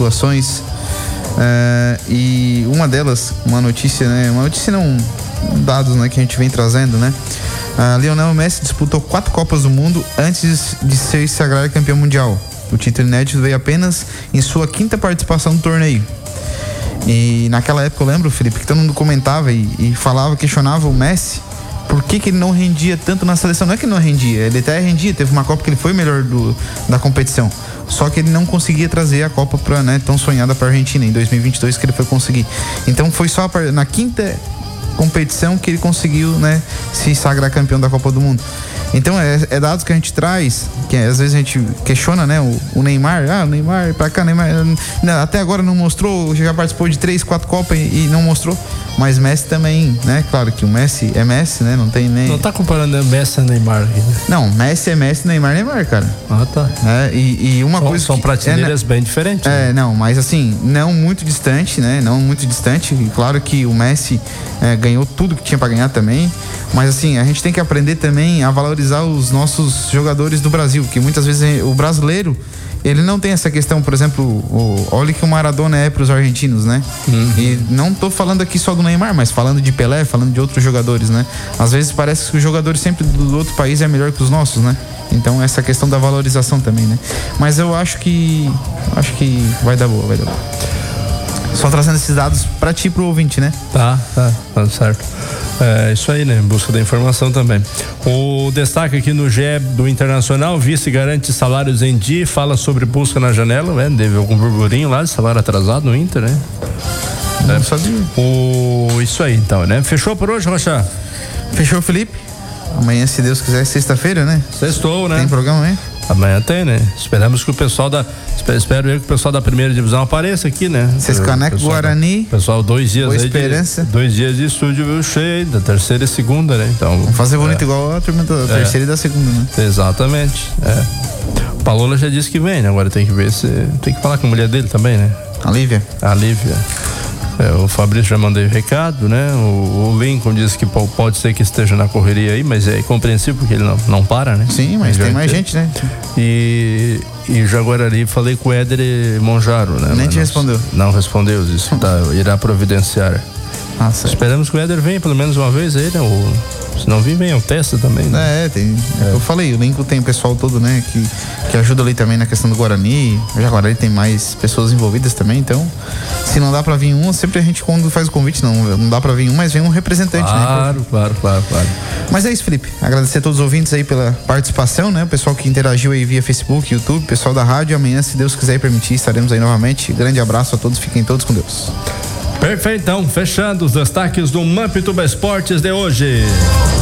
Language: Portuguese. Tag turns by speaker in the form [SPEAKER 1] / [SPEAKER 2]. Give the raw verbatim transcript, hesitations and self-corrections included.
[SPEAKER 1] situações. Uh, e uma delas, uma notícia, né? Uma notícia não, dados, né, que a gente vem trazendo, né? Uh, Lionel Messi disputou quatro Copas do Mundo antes de ser sagrar campeão mundial. O título inédito veio apenas em sua quinta participação no torneio. E naquela época eu lembro, Felipe, que todo mundo comentava e, e falava, questionava o Messi por que, que ele não rendia tanto na seleção. Não é que não rendia, ele até rendia, teve uma Copa que ele foi o melhor do, da competição, só que ele não conseguia trazer a Copa pra, né, tão sonhada para a Argentina em dois mil e vinte e dois que ele foi conseguir. Então foi só na quinta competição que ele conseguiu, né, se sagrar campeão da Copa do Mundo. Então é, é dados que a gente traz, que às vezes a gente questiona, né, o, o Neymar, ah, o Neymar pra cá, Neymar não, até agora não mostrou, já participou de três, quatro Copas e, e não mostrou, mas Messi também, né, claro que o Messi é Messi, né, não tem nem...
[SPEAKER 2] Não tá comparando Messi e Neymar aqui, né?
[SPEAKER 1] Não, Messi é Messi, Neymar é Neymar, cara.
[SPEAKER 2] Ah, tá.
[SPEAKER 1] É, e, e uma
[SPEAKER 2] são,
[SPEAKER 1] coisa
[SPEAKER 2] São
[SPEAKER 1] que,
[SPEAKER 2] prateleiras
[SPEAKER 1] é,
[SPEAKER 2] bem diferentes.
[SPEAKER 1] É,
[SPEAKER 2] né?
[SPEAKER 1] não, mas assim, não muito distante, né, não muito distante, claro que o Messi é, ganhou tudo que tinha pra ganhar também, mas assim, a gente tem que aprender também a valorizar os nossos jogadores do Brasil, que muitas vezes o brasileiro, ele não tem essa questão, por exemplo, o, olha que o Maradona é para os argentinos, né? Uhum. E não tô falando aqui só do Neymar, mas falando de Pelé, falando de outros jogadores, né? Às vezes parece que os jogadores sempre do outro país é melhor que os nossos, né? Então essa questão da valorização também, né? Mas eu acho que acho que vai dar boa, vai dar boa. Só trazendo esses dados para ti, pro ouvinte, né?
[SPEAKER 2] Tá, tá, tá certo. É isso aí, né? Em busca da informação também. O destaque aqui no G E do Internacional: vice garante salários em dia, fala sobre busca na janela, né? Teve algum burburinho lá de salário atrasado no Inter, né?
[SPEAKER 1] Não é. sabia.
[SPEAKER 2] O, isso aí, então, né? Fechou por hoje, Rocha?
[SPEAKER 1] Fechou, Felipe. Amanhã, se Deus quiser, sexta-feira, né?
[SPEAKER 2] Sextou, né?
[SPEAKER 1] Tem programa amanhã?
[SPEAKER 2] Amanhã tem, né? Esperamos que o pessoal da. Espero eu que o pessoal da primeira divisão apareça aqui, né?
[SPEAKER 1] Sescaneco, Guarani.
[SPEAKER 2] Da, pessoal, dois dias
[SPEAKER 1] Boa
[SPEAKER 2] aí.
[SPEAKER 1] Esperança.
[SPEAKER 2] De, dois dias de estúdio, viu, cheio, da terceira e segunda, né? Então.
[SPEAKER 1] Vamos fazer bonito é. igual a turma da é. terceira e da segunda, né?
[SPEAKER 2] Exatamente. É. O Palola já disse que vem, né? Agora tem que ver se. Tem que falar com a mulher dele também, né?
[SPEAKER 1] A Lívia.
[SPEAKER 2] A Lívia. É, o Fabrício já mandou o recado, né? O, o Lincoln disse que pode ser que esteja na correria aí, mas é compreensível porque ele não, não para, né?
[SPEAKER 1] Sim, mas tem mais gente, né?
[SPEAKER 2] E, e Jaguarari, falei com o Éder Monjaro, né?
[SPEAKER 1] Nem te
[SPEAKER 2] não,
[SPEAKER 1] respondeu.
[SPEAKER 2] Não respondeu, disse que tá, irá providenciar.
[SPEAKER 1] Ah,
[SPEAKER 2] esperamos que o Éder venha pelo menos uma vez aí, né? O, se não vir, vem o testa também, né?
[SPEAKER 1] É, tem. É. Eu falei, o Lincoln tem o pessoal todo, né? Que, que ajuda ali também na questão do Guarani. O Jaguarari tem mais pessoas envolvidas também, então se não dá pra vir um, sempre a gente quando faz o convite, não, não dá pra vir um, mas vem um representante,
[SPEAKER 2] claro,
[SPEAKER 1] né?
[SPEAKER 2] Claro, claro, claro, claro.
[SPEAKER 1] Mas é isso, Felipe. Agradecer a todos os ouvintes aí pela participação, né? O pessoal que interagiu aí via Facebook, YouTube, pessoal da rádio. Amanhã, se Deus quiser e permitir, estaremos aí novamente. Grande abraço a todos, fiquem todos com Deus.
[SPEAKER 2] Perfeitão, fechando os destaques do Mampituba Esportes de hoje.